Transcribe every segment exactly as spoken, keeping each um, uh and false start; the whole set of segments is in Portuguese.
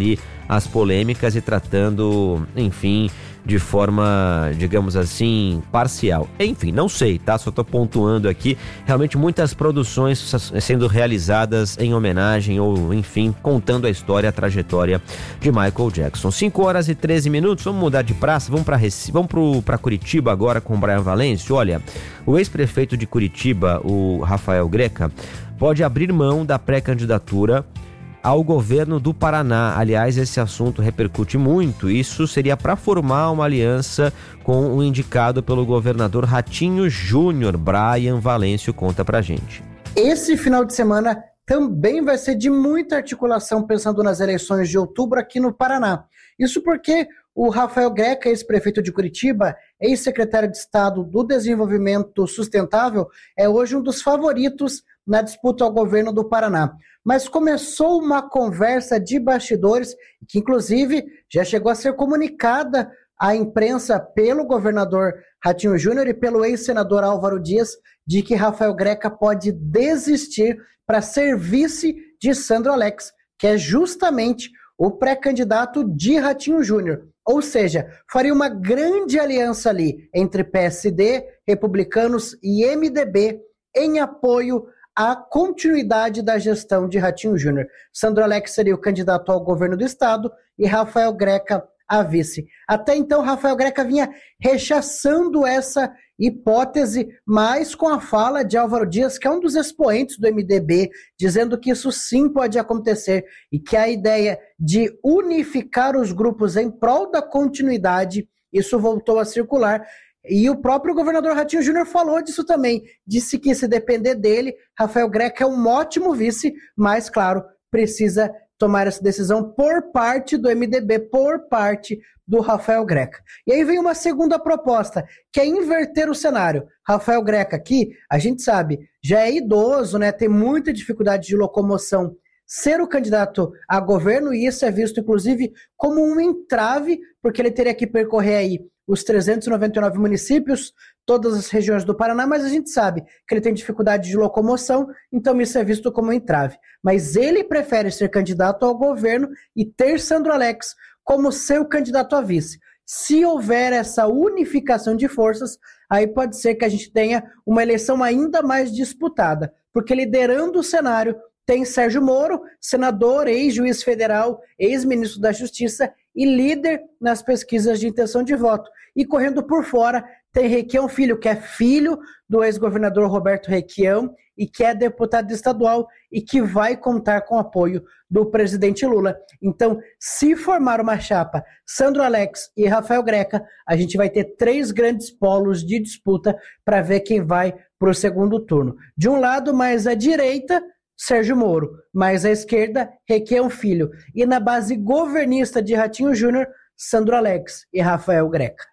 ali as polêmicas e tratando, enfim, de forma, digamos assim, parcial. Enfim, não sei, tá? Só tô pontuando aqui, realmente muitas produções sendo realizadas em homenagem ou, enfim, contando a história, a trajetória de Michael Jackson. cinco horas e treze minutos, vamos mudar de praça, vamos para Recife, vamos pro, pra Curitiba agora com o Brian Valêncio. Olha, o ex-prefeito de Curitiba, o Rafael Greca, pode abrir mão da pré-candidatura ao governo do Paraná. Aliás, esse assunto repercute muito. Isso seria para formar uma aliança com o indicado pelo governador Ratinho Júnior. Brian Valêncio conta pra gente. Esse final de semana também vai ser de muita articulação pensando nas eleições de outubro aqui no Paraná. Isso porque o Rafael Greca, ex-prefeito de Curitiba, ex-secretário de Estado do Desenvolvimento Sustentável, é hoje um dos favoritos na disputa ao governo do Paraná. Mas começou uma conversa de bastidores, que inclusive já chegou a ser comunicada à imprensa pelo governador Ratinho Júnior e pelo ex-senador Álvaro Dias, de que Rafael Greca pode desistir para ser vice de Sandro Alex, que é justamente o pré-candidato de Ratinho Júnior. Ou seja, faria uma grande aliança ali entre P S D, republicanos e M D B em apoio à continuidade da gestão de Ratinho Júnior. Sandro Alex seria o candidato ao governo do estado e Rafael Greca a vice. Até então, Rafael Greca vinha rechaçando essa hipótese, mas com a fala de Álvaro Dias, que é um dos expoentes do M D B, dizendo que isso sim pode acontecer e que a ideia de unificar os grupos em prol da continuidade, isso voltou a circular. E o próprio governador Ratinho Júnior falou disso também, disse que se depender dele, Rafael Greca é um ótimo vice, mas claro, precisa tomar essa decisão por parte do M D B, por parte do Rafael Greca. E aí vem uma segunda proposta, que é inverter o cenário. Rafael Greca aqui, a gente sabe, já é idoso, né, tem muita dificuldade de locomoção, ser o candidato a governo, e isso é visto inclusive como um entrave, porque ele teria que percorrer aí os trezentos e noventa e nove municípios, todas as regiões do Paraná, mas a gente sabe que ele tem dificuldade de locomoção, então isso é visto como um entrave. Mas ele prefere ser candidato ao governo e ter Sandro Alex como seu candidato a vice. Se houver essa unificação de forças, aí pode ser que a gente tenha uma eleição ainda mais disputada, porque liderando o cenário tem Sérgio Moro, senador, ex-juiz federal, ex-ministro da Justiça e líder nas pesquisas de intenção de voto. E correndo por fora tem Requião Filho, que é filho do ex-governador Roberto Requião e que é deputado estadual e que vai contar com o apoio do presidente Lula. Então, se formar uma chapa Sandro Alex e Rafael Greca, a gente vai ter três grandes polos de disputa para ver quem vai para o segundo turno. De um lado, mais à direita, Sérgio Moro, mais à esquerda, Requião Filho. E na base governista de Ratinho Júnior, Sandro Alex e Rafael Greca.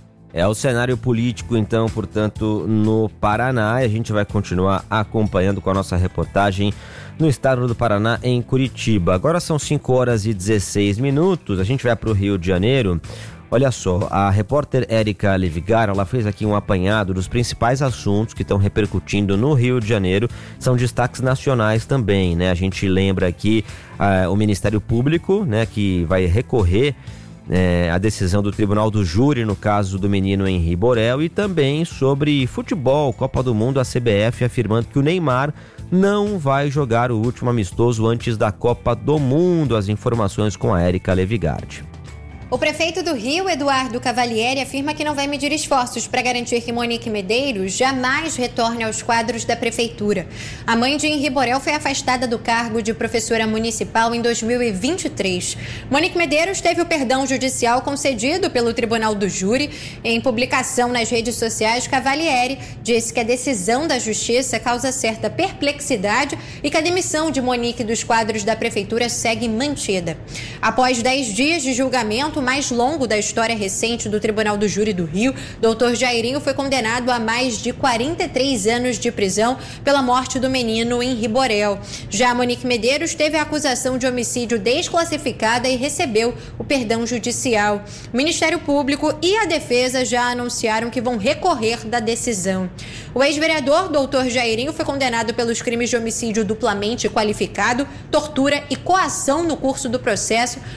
É o cenário político, então, portanto, no Paraná. E a gente vai continuar acompanhando com a nossa reportagem no estado do Paraná, em Curitiba. Agora são cinco horas e dezesseis minutos. A gente vai para o Rio de Janeiro. Olha só, a repórter Érica Levigar, ela fez aqui um apanhado dos principais assuntos que estão repercutindo no Rio de Janeiro. São destaques nacionais também, né? A gente lembra aqui uh, o Ministério Público, né, que vai recorrer É, a decisão do Tribunal do Júri no caso do menino Henri Borel, e também sobre futebol, Copa do Mundo, a C B F afirmando que o Neymar não vai jogar o último amistoso antes da Copa do Mundo. As informações com a Érica Levigard. O prefeito do Rio, Eduardo Cavalieri, afirma que não vai medir esforços para garantir que Monique Medeiros jamais retorne aos quadros da prefeitura. A mãe de Henri Borel foi afastada do cargo de professora municipal em dois mil e vinte e três. Monique Medeiros teve o perdão judicial concedido pelo Tribunal do Júri. Em publicação nas redes sociais, Cavalieri disse que a decisão da Justiça causa certa perplexidade e que a demissão de Monique dos quadros da prefeitura segue mantida. Após dez dias de julgamento, mais longo da história recente do Tribunal do Júri do Rio, doutor Jairinho foi condenado a mais de quarenta e três anos de prisão pela morte do menino Henri Borel. Já Monique Medeiros teve a acusação de homicídio desclassificada e recebeu o perdão judicial. O Ministério Público e a defesa já anunciaram que vão recorrer da decisão. O ex-vereador doutor Jairinho foi condenado pelos crimes de homicídio duplamente qualificado, tortura e coação no curso do processo,